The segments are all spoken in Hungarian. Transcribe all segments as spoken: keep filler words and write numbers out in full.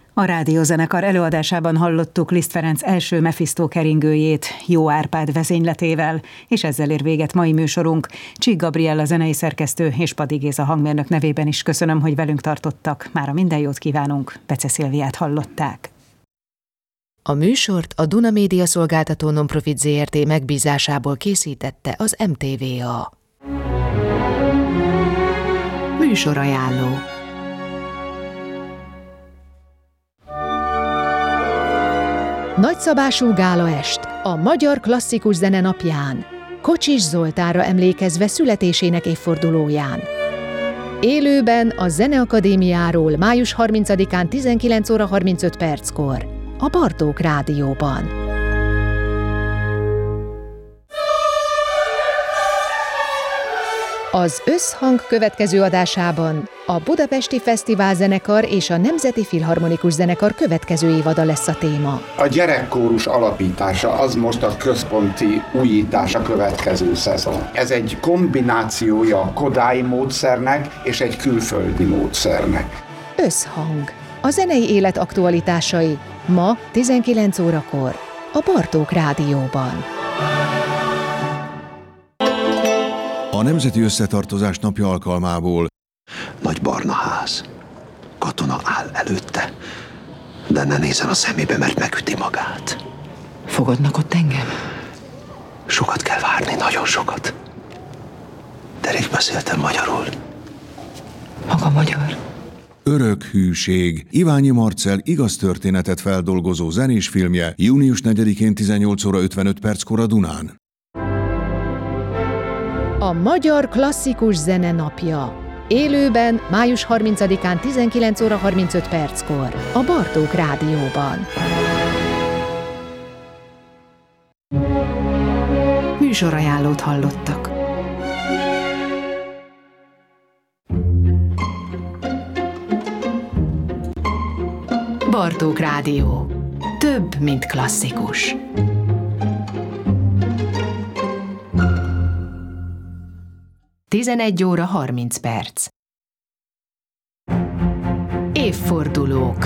A rádiózenekar előadásában hallottuk Liszt Ferenc első Mephisto keringőjét Jó Árpád vezényletével, és ezzel ér véget mai műsorunk. Csík Gabriella zenei szerkesztő és Padi Géza hangmérnök nevében is köszönöm, hogy velünk tartottak. Mára minden jót kívánunk, Bece Szilviát hallották. A műsort a Duna Média Szolgáltató Nonprofit zé er té megbízásából készítette az em té vé á. Műsorajánló. Nagyszabású gálaest a Magyar Klasszikus Zene napján, Kocsis Zoltánra emlékezve születésének évfordulóján. Élőben a Zeneakadémiáról május harmincadikán tizenkilenc óra harmincöt perckor a Bartók Rádióban. Az Összhang következő adásában a Budapesti Fesztiválzenekar és a Nemzeti Filharmonikus Zenekar következő évada lesz a téma. A gyerekkórus alapítása az most a központi újítás a következő szezon. Ez egy kombinációja a kodái módszernek és egy külföldi módszernek. Összhang. A zenei élet aktualitásai ma tizenkilenc órakor a Bartók Rádióban. A Nemzeti Összetartozás napja alkalmából. Nagy barna ház. Katona áll előtte, de ne nézzen a szemébe, mert megüti magát. Fogadnak ott engem? Sokat kell várni, nagyon sokat. De rég beszéltem magyarul. Maga magyar. Örök hűség. Iványi Marcell igaz történetet feldolgozó zenés filmje június negyedikén tizennyolc óra ötvenöt perckor a Dunán. A Magyar Klasszikus Zene napja. Élőben május harmincadikán tizenkilenc óra harmincöt perckor a Bartók Rádióban. Műsorajánlót hallottak. Bartók Rádió. Több, mint klasszikus. tizenegy óra harminc perc. Évfordulók.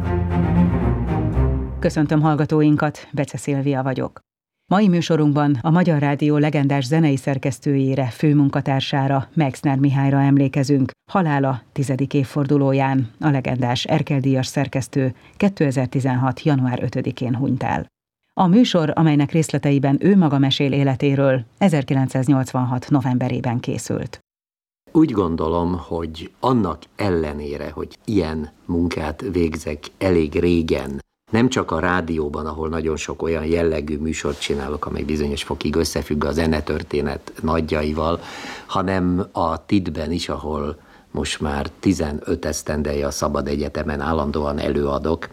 Köszöntöm hallgatóinkat, Bece Szilvia vagyok. Mai műsorunkban a Magyar Rádió legendás zenei szerkesztőjére, főmunkatársára, Meixner Mihályra emlékezünk, halála tizedik évfordulóján. A legendás Erkel-díjas szerkesztő kétezer-tizenhat. január ötödikén hunyt el. A műsor, amelynek részleteiben ő maga mesél életéről, ezerkilencszáznyolcvanhat. novemberében készült. Úgy gondolom, hogy annak ellenére, hogy ilyen munkát végzek elég régen, nem csak a rádióban, ahol nagyon sok olyan jellegű műsort csinálok, amely bizonyos fokig összefügg a zenetörténet nagyjaival, hanem a titben is, ahol most már tizenöt esztendeje a Szabad Egyetemen állandóan előadok,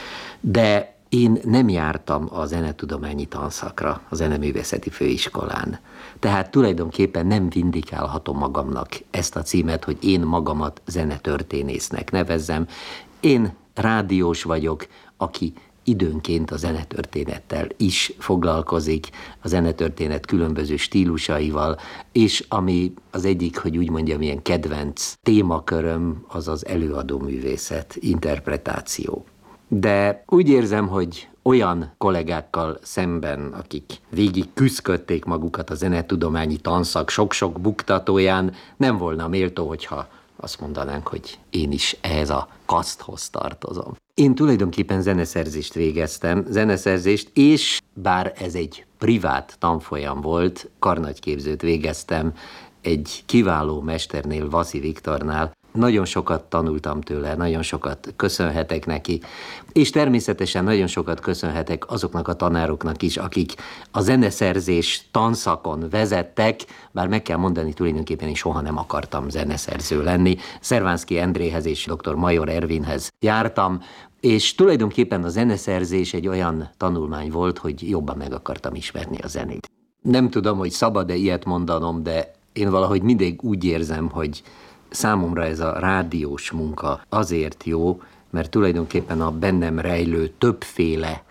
de én nem jártam a zenetudományi tanszakra a Zeneművészeti Főiskolán. Tehát tulajdonképpen nem vindikálhatom magamnak ezt a címet, hogy én magamat zenetörténésznek nevezzem. Én rádiós vagyok, aki időnként a zenetörténettel is foglalkozik, a zenetörténet különböző stílusaival, és ami az egyik, hogy úgy mondjam, ilyen kedvenc témaköröm, az az előadóművészet, interpretáció. De úgy érzem, hogy olyan kollégákkal szemben, akik végig küszködték magukat a zenetudományi tanszak sok-sok buktatóján, nem volna méltó, hogyha azt mondanánk, hogy én is ehhez a kaszthoz tartozom. Én tulajdonképpen zeneszerzést végeztem, zeneszerzést, és bár ez egy privát tanfolyam volt, karnagyképzőt végeztem egy kiváló mesternél, Vaszi Viktornál. Nagyon sokat tanultam tőle, nagyon sokat köszönhetek neki, és természetesen nagyon sokat köszönhetek azoknak a tanároknak is, akik a zeneszerzés tanszakon vezettek, bár meg kell mondani, tulajdonképpen én soha nem akartam zeneszerző lenni. Szervánszky Endréhez és dr. Major Ervinhez jártam, és tulajdonképpen a zeneszerzés egy olyan tanulmány volt, hogy jobban meg akartam ismerni a zenét. Nem tudom, hogy szabad-e ilyet mondanom, de én valahogy mindig úgy érzem, hogy számomra ez a rádiós munka azért jó, mert tulajdonképpen a bennem rejlő többféle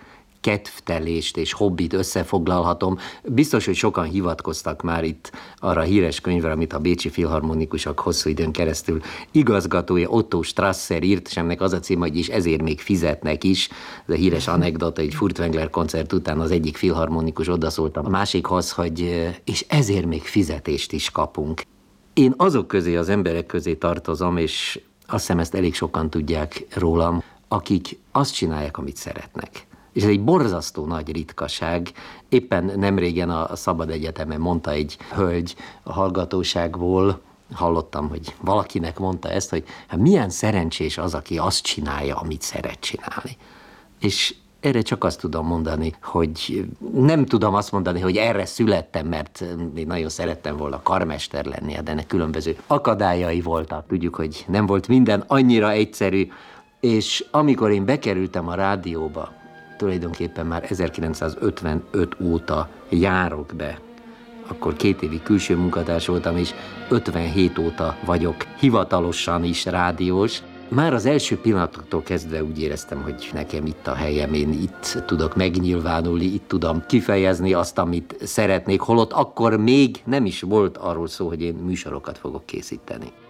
kedvtelést és hobbit összefoglalhatom. Biztos, hogy sokan hivatkoztak már itt arra a híres könyvre, amit a bécsi filharmonikusok hosszú időn keresztül igazgatója Otto Strasser írt, és ennek az a cím, hogy is ezért még fizetnek is. Ez a híres anekdota, egy Furtwängler koncert után az egyik filharmonikus odaszólt a másikhoz, hogy és ezért még fizetést is kapunk. Én azok közé, az emberek közé tartozom, és azt hiszem ezt elég sokan tudják rólam, akik azt csinálják, amit szeretnek. És ez egy borzasztó nagy ritkaság. Éppen nemrégen a Szabad Egyetemen mondta egy hölgy a hallgatóságból, hallottam, hogy valakinek mondta ezt, hogy hát milyen szerencsés az, aki azt csinálja, amit szeret csinálni. És erre csak azt tudom mondani, hogy nem tudom azt mondani, hogy erre születtem, mert én nagyon szerettem volna karmester lenni, de ennek különböző akadályai voltak. Tudjuk, hogy nem volt minden annyira egyszerű, és amikor én bekerültem a rádióba, tulajdonképpen már ezerkilencszázötvenöt óta járok be, akkor két évi külső munkatárs voltam, és ötvenhét óta vagyok hivatalosan is rádiós. Már az első pillanatoktól kezdve úgy éreztem, hogy nekem itt a helyem, én itt tudok megnyilvánulni, itt tudom kifejezni azt, amit szeretnék, holott akkor még nem is volt arról szó, hogy én műsorokat fogok készíteni.